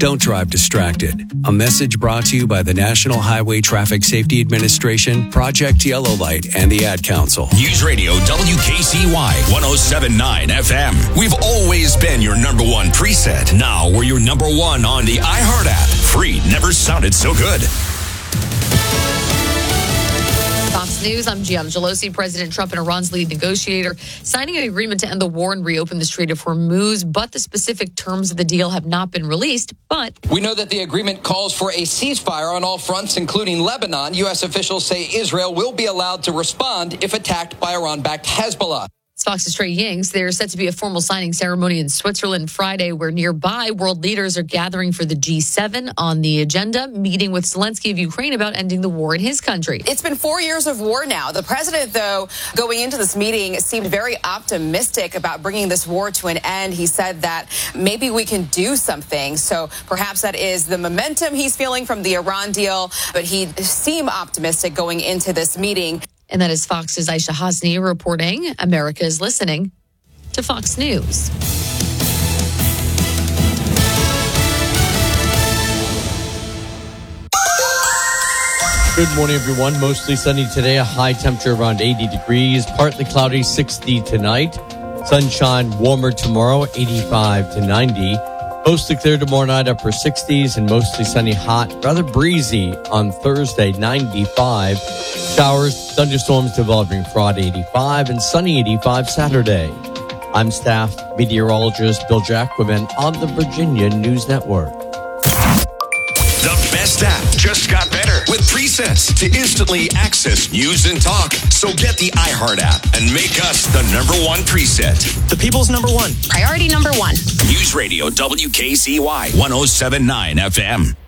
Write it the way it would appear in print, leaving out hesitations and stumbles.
Don't drive distracted. A message brought to you by the National Highway Traffic Safety Administration, Project Yellow Light, and the Ad Council. News Radio WKCY 107.9 FM. We've always been your number one preset. Now we're your number one on the iHeart app. Free never sounded so good. Fox News, I'm Gianna Gelosi. President Trump and Iran's lead negotiator signing an agreement to end the war and reopen the Strait of Hormuz, but the specific terms of the deal have not been released. But we know that the agreement calls for a ceasefire on all fronts, including Lebanon. U.S. officials say Israel will be allowed to respond if attacked by Iran-backed Hezbollah. Fox's Trey Yings. There's set to be a formal signing ceremony in Switzerland Friday, where nearby world leaders are gathering for the G7. On the agenda, meeting with Zelensky of Ukraine about ending the war in his country. It's been 4 years of war now. The president, though, going into this meeting, seemed very optimistic about bringing this war to an end. He said that maybe we can do something. So perhaps that is the momentum he's feeling from the Iran deal, but he seemed optimistic going into this meeting. And that is Fox's Aisha Hasni reporting. America is listening to Fox News. Good morning, everyone. Mostly sunny today. A high temperature around 80 degrees. Partly cloudy, 60 tonight. Sunshine, warmer tomorrow, 85 to 90. Mostly clear tomorrow night, upper 60s, and mostly sunny, hot, rather breezy on Thursday, 95. Showers, thunderstorms developing Friday, 85, and sunny 85 Saturday. I'm staff meteorologist Bill Jacquemin on the Virginia News Network. The best app just got better with presets to instantly access news and talk. So get the iHeart app and make us the number one preset. The people's number one. Priority number one. News Radio WKCY 107.9 FM.